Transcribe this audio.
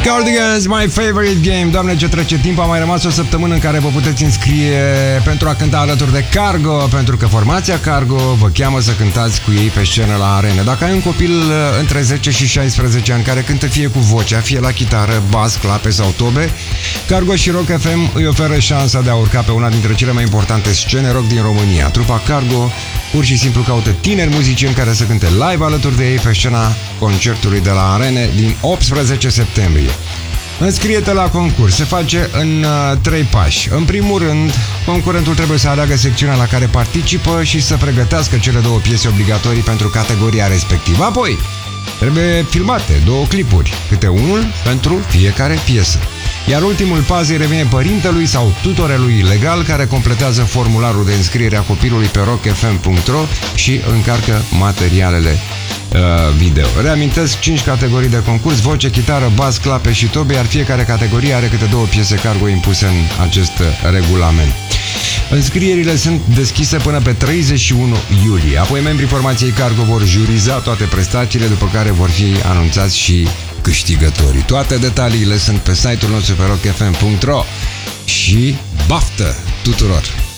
Cardigans, my favorite game. Doamne, ce trece timp, a mai rămas o săptămână în care vă puteți înscrie pentru a cânta alături de Cargo, pentru că formația Cargo vă cheamă să cântați cu ei pe scenă la arenă. Dacă ai un copil între 10 și 16 ani care cântă fie cu vocea, fie la chitară, bas, clape sau tobe, Cargo și Rock FM îi oferă șansa de a urca pe una dintre cele mai importante scene rock din România. Trupa Cargo pur și simplu caută tineri muzicieni care să cânte live alături de ei pe scena concertului de la Arene din 18 septembrie. Înscrie-te la concurs. Se face în 3 pași. În primul rând, concurentul trebuie să aleagă secțiunea la care participă și să pregătească cele 2 piese obligatorii pentru categoria respectivă. Apoi, trebuie filmate 2 clipuri, câte unul pentru fiecare piesă. Iar ultimul pas îi revine părintelui sau tutorelui legal care completează formularul de înscriere a copilului pe rockfm.ro și încarcă materialele video. Reamintesc 5 categorii de concurs: voce, chitară, bas, clape și tobe, iar fiecare categorie are câte 2 piese Cargo impuse în acest regulament. Înscrierile sunt deschise până pe 31 iulie. Apoi membrii formației Cargo vor juriza toate prestațiile, după care vor fi anunțați și câștigătorii. Toate detaliile sunt pe site-ul nostru pe rockfm.ro și baftă tuturor!